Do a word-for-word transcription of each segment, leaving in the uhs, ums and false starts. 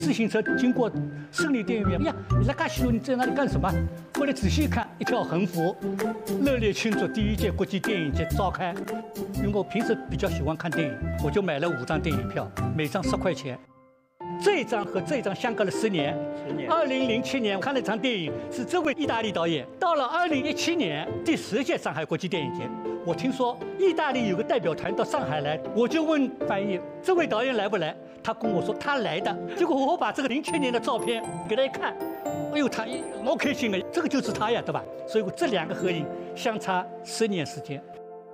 自行车经过胜利电影院，哎呀，你来嘎西路，你在那里干什么？后来仔细一看，一条横幅，热烈庆祝第一届国际电影节召开。因为我平时比较喜欢看电影，我就买了五张电影票，每张十块钱。这张和这张相隔了十年。十年。二零零七年我看了一场电影，是这位意大利导演。到了二零一七年第十届上海国际电影节，我听说意大利有个代表团到上海来，我就问翻译这位导演来不来？他跟我说他来的。结果我把这个零七年的照片给他一看，哎呦，他老开心了，这个就是他呀，对吧？所以我这两个合影相差十年时间。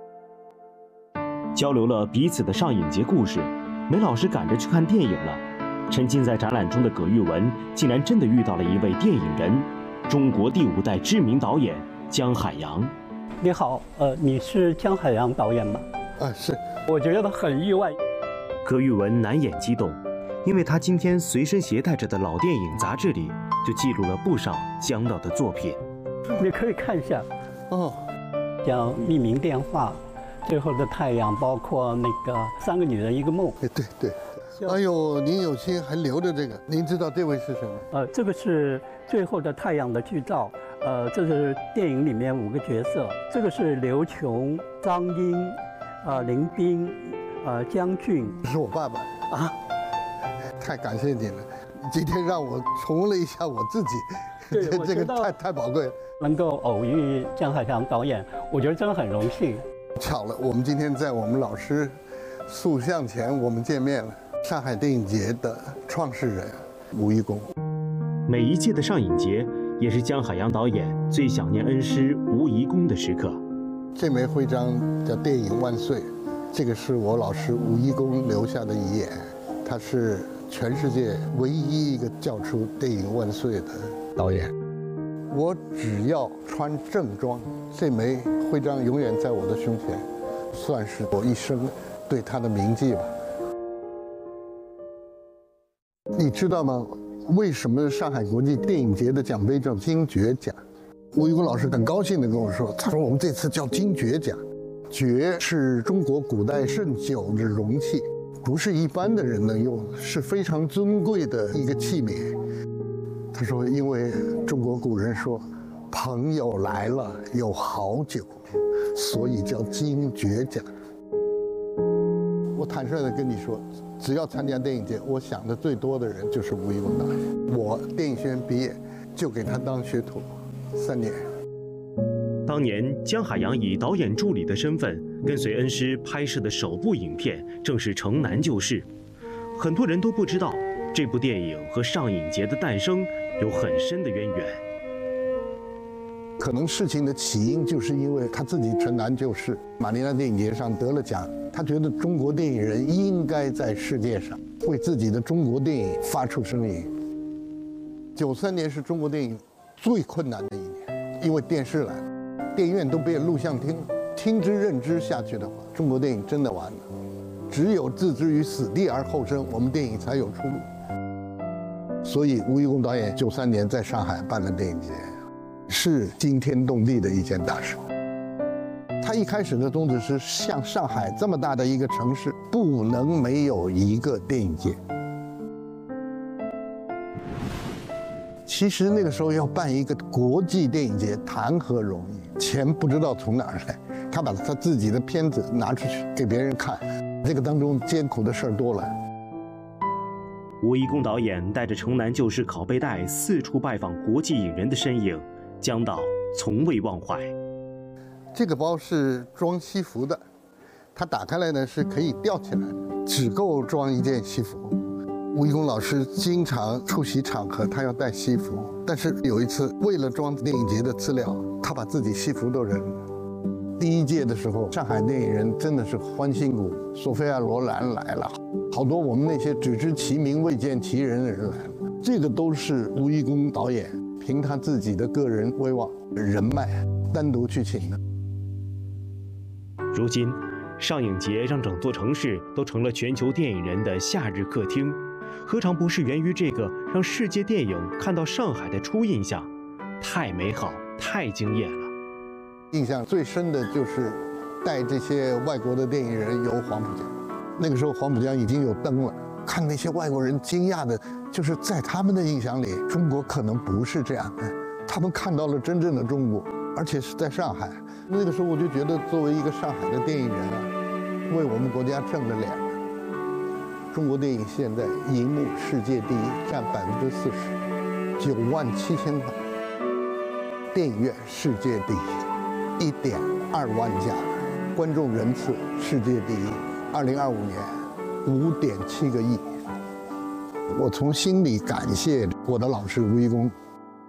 交流了彼此的上影节故事，梅老师赶着去看电影了。沉浸在展览中的葛玉文，竟然真的遇到了一位电影人，中国第五代知名导演姜海洋。 你好，呃，你是姜海洋导演吗？ 啊，是。 我觉得很意外。 葛玉文难掩激动，因为他今天随身携带着的老电影杂志里，就记录了不少姜导的作品。 你可以看一下， 哦， 像《匿名电话》、《最后的太阳》，包括那个《三个女人一个梦》。 对对对。哎呦，您有心还留着这个，您知道这位是什么？ 呃，这个是《最后的太阳》的剧照，呃，这是电影里面五个角色，这个是刘琼、张英、呃林彬、呃姜俊。 这是我爸爸啊，太感谢你了，今天让我重温了一下我自己， 对， 这个太太宝贵了。 能够偶遇姜海洋导演，我觉得真的很荣幸。 巧了，我们今天在我们老师塑像前我们见面了。上海电影节的创始人吴贻弓。 每一届的上影节也是姜海洋导演最想念恩师吴贻弓的时刻。 这枚徽章叫“电影万岁”，这个是我老师吴贻弓留下的遗言。他是全世界唯一一个叫出“电影万岁”的导演。我只要穿正装，这枚徽章永远在我的胸前，算是我一生对他的铭记吧。你知道吗？为什么上海国际电影节的奖杯叫金爵奖？吴贻弓老师很高兴地跟我说，他说我们这次叫金爵奖，爵是中国古代盛酒的容器，不是一般的人能用，是非常尊贵的一个器皿。他说，因为中国古人说，朋友来了有好酒，所以叫金爵奖。我坦率地跟你说，只要参加电影节，我想的最多的人就是吴贻弓导演。我电影学院毕业就给他当学徒三年。 当年姜海洋以导演助理的身份跟随恩师拍摄的首部影片正是《城南旧事》，很多人都不知道这部电影和上影节的诞生有很深的渊源。 可能事情的起因就是因为他自己城南旧事，马尼拉电影节上得了奖，他觉得中国电影人应该在世界上为自己的中国电影发出声音。九三年是中国电影最困难的一年，因为电视来了，电影院都变录像厅了，听之任之下去的话，中国电影真的完了。只有置之于死地而后生，我们电影才有出路。所以吴贻弓导演九三年在上海办了电影节，是惊天动地的一件大事。他一开始的宗旨是，像上海这么大的一个城市，不能没有一个电影节。其实那个时候要办一个国际电影节，谈何容易？钱不知道从哪儿来，他把他自己的片子拿出去给别人看，这个当中艰苦的事儿多了。 吴贻弓导演带着《城南旧事》拷贝带四处拜访国际影人的身影，姜导从未忘怀。 这个包是装西服的，它打开来呢是可以吊起来的，只够装一件西服。吴贻弓老师经常出席场合，他要带西服，但是有一次为了装电影节的资料，他把自己西服都扔了。第一届的时候，上海电影人真的是欢欣鼓舞，索菲亚·罗兰来了，好多我们那些只知其名未见其人的人来了。这个都是吴贻弓导演凭他自己的个人威望、人脉单独去请的。 如今，上影节让整座城市都成了全球电影人的夏日客厅，何尝不是源于这个让世界电影看到上海的初印象？太美好，太惊艳了。 印象最深的就是带这些外国的电影人游黄浦江，那个时候黄浦江已经有灯了， 看那些外国人惊讶的，就是在他们的印象里，中国可能不是这样的。他们看到了真正的中国，而且是在上海。那个时候我就觉得，作为一个上海的电影人啊，为我们国家挣了脸。中国电影现在银幕世界第一，占百分之四十，九万七千款。电影院世界第一，一点二万家，观众人次世界第一。二零二五年，五点七个亿。我从心里感谢我的老师吴贻弓。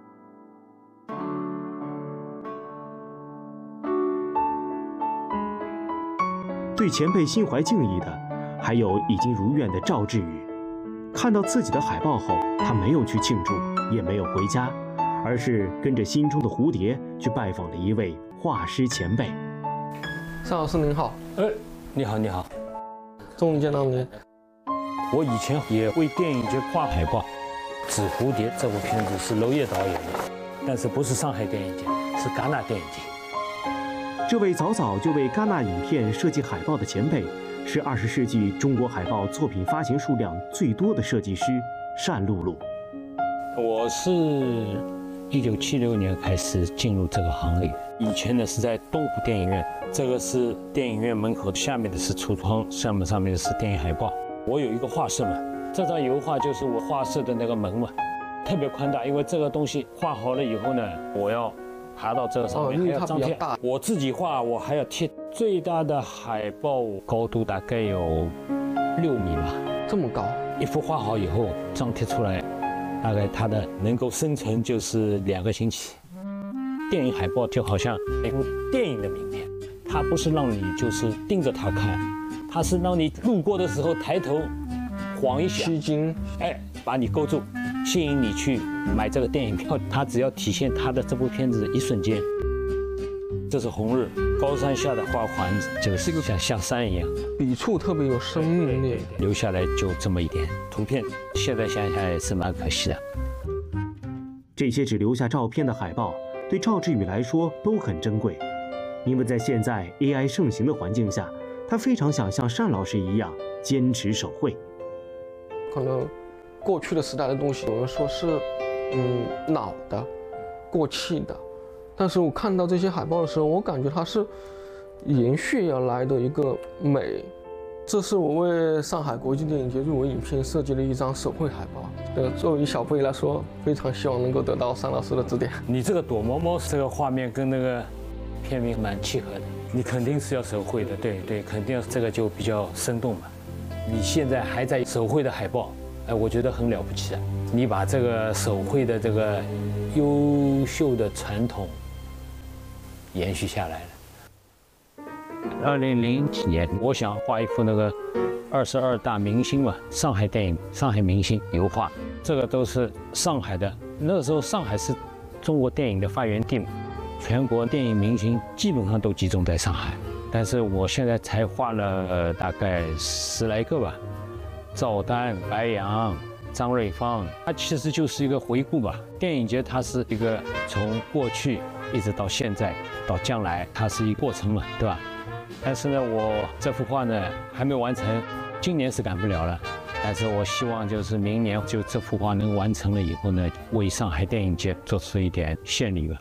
对前辈心怀敬意的，还有已经如愿的赵志宇。看到自己的海报后，他没有去庆祝，也没有回家，而是跟着心中的蝴蝶去拜访了一位画师前辈。 尚老师您好。 哎，你好，你好， 终于见到您。 我以前也为电影节画海报，《纸蝴蝶》这部片子是娄烨导演的，但是不是上海电影节，是戛纳电影节。 这位早早就为戛纳影片设计海报的前辈，是二十世纪中国海报作品发行数量最多的设计师单露露。 我是一九七六年开始进入这个行业，以前呢是在东湖电影院，这个是电影院门口，下面的是橱窗，上面上面的是电影海报。我有一个画室嘛，这张油画就是我画室的那个门嘛，特别宽大，因为这个东西画好了以后呢，我要爬到这个上面， 哦、 还要张贴。我自己画，我还要贴。最大的海报高度大概有六米吧， 这么高。 一幅画好以后，张贴出来，大概它的能够生成就是两个星期。电影海报就好像一部电影的名片，它不是让你就是盯着它看，它是让你路过的时候抬头晃一下， 吸睛， 哎，把你勾住，吸引你去买这个电影票。它只要体现它的这部片子的一瞬间。这是红日，高山下的花环，就是像像山一样， 笔触特别有生命力。 留下来就这么一点图片，现在想想也是蛮可惜的。 这些只留下照片的海报，对赵志宇来说都很珍贵，因为在现在 A I 盛行的环境下，他非常想像单老师一样坚持手绘。 可能过去的时代的东西，有人说是嗯老的、过气的。但是我看到这些海报的时候，我感觉它是延续而来的一个美。这是我为上海国际电影节入围影片设计了一张手绘海报。呃，作为小辈来说，非常希望能够得到单老师的指点。 你这个躲猫猫这个画面跟那个片名蛮契合的，你肯定是要手绘的，对对，肯定这个就比较生动嘛。你现在还在手绘的海报，哎，我觉得很了不起的。你把这个手绘的这个优秀的传统延续下来了。二零零几年，我想画一幅那个二十二大明星嘛，上海电影、上海明星油画，这个都是上海的。那个时候上海是中国电影的发源地嘛，全国电影明星基本上都集中在上海。但是我现在才画了、呃、大概十来个吧，赵丹、白杨、张瑞芳，它其实就是一个回顾吧。电影节它是一个从过去一直到现在到将来，它是一个过程嘛，对吧？但是呢，我这幅画呢还没完成，今年是赶不了了。但是我希望就是明年就这幅画能完成了以后呢，为上海电影节做出一点献礼吧。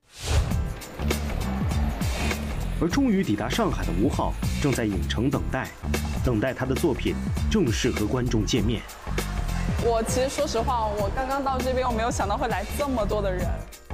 而终于抵达上海的吴昊正在影城等待，等待他的作品正式和观众见面。 我其实说实话，我刚刚到这边，我没有想到会来这么多的人。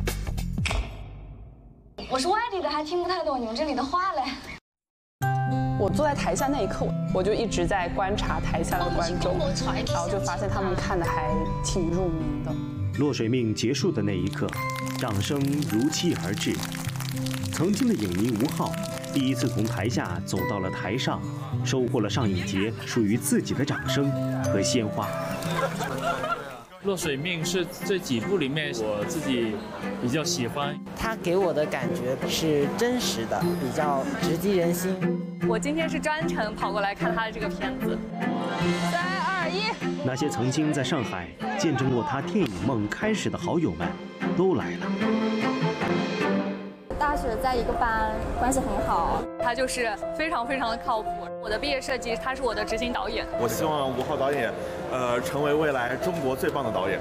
我是外地的，还听不太懂你们这里的话嘞。 我坐在台下那一刻，我就一直在观察台下的观众，然后就发现他们看的还挺入迷的。 落水命结束的那一刻，掌声如期而至。曾经的影迷吴昊，第一次从台下走到了台上，收获了上影节属于自己的掌声和鲜花。 落水命是这几部里面我自己比较喜欢， 它给我的感觉是真实的，比较直击人心。 我今天是专程跑过来看他的这个片子。 三二一， 那些曾经在上海见证过他电影梦开始的好友们，都来了。 大学在一个班，关系很好。 他就是非常非常的靠谱。我的毕业设计，他是我的执行导演。 我希望吴昊导演，呃，成为未来中国最棒的导演。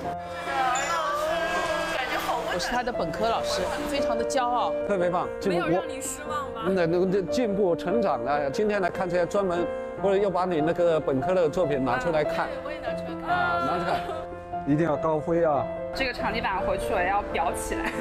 我是他的本科老师，非常的骄傲， 特别棒。 没有让你失望吧？ 那那个进步成长了。今天来看这些专门，或者要把你那个本科的作品拿出来看。 我也拿出来看。 啊，拿出来，一定要高飞啊！ 这个场地板回去我要裱起来。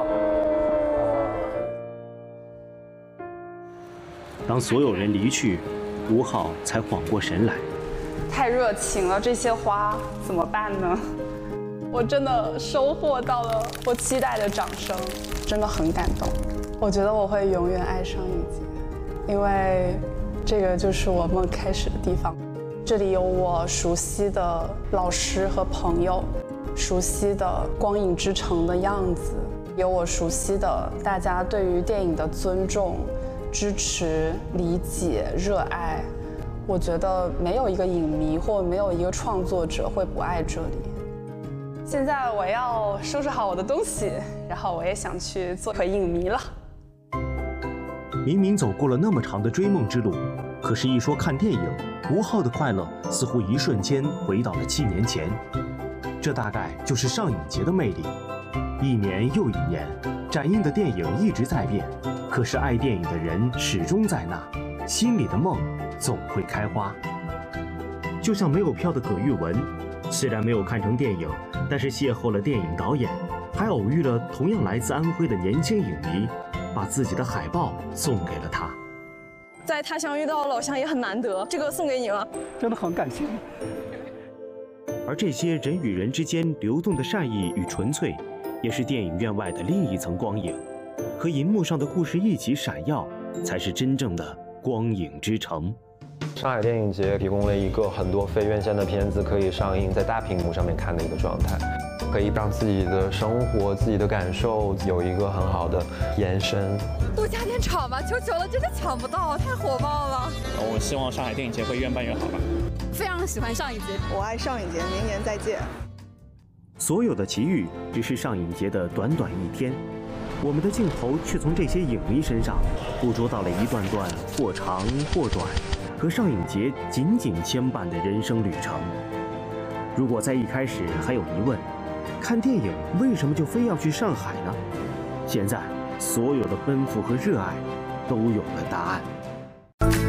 当所有人离去，吴昊才缓过神来。 太热情了，这些花怎么办呢？我真的收获到了我期待的掌声，真的很感动。我觉得我会永远爱上影节，因为这个就是我梦开始的地方。这里有我熟悉的老师和朋友，熟悉的光影之城的样子，有我熟悉的大家对于电影的尊重、支持、理解、热爱。我觉得没有一个影迷或没有一个创作者会不爱这里。现在我要收拾好我的东西，然后我也想去做回影迷了。 明明走过了那么长的追梦之路，可是，一说看电影，吴昊的快乐似乎一瞬间回到了七年前。这大概就是上影节的魅力。一年又一年，展映的电影一直在变，可是爱电影的人始终在那，心里的梦总会开花。就像没有票的葛玉文，虽然没有看成电影，但是邂逅了电影导演，还偶遇了同样来自安徽的年轻影迷，把自己的海报送给了他。 在他乡遇到老乡也很难得，这个送给你了， 真的很感谢。 而这些人与人之间流动的善意与纯粹，也是电影院外的另一层光影，和银幕上的故事一起闪耀，才是真正的光影之城。 上海电影节提供了一个很多非院线的片子可以上映在大屏幕上面看的一个状态，可以让自己的生活、自己的感受有一个很好的延伸。 多加点场吧，求求了，真的抢不到，太火爆了。 我希望上海电影节会越办越好吧。 非常喜欢上影节， 我爱上影节，明年再见。 所有的奇遇只是上影节的短短一天，我们的镜头却从这些影迷身上捕捉到了一段段或长或短和上影节紧紧牵绊的人生旅程。如果在一开始还有疑问，看电影为什么就非要去上海呢？现在所有的奔赴和热爱都有了答案。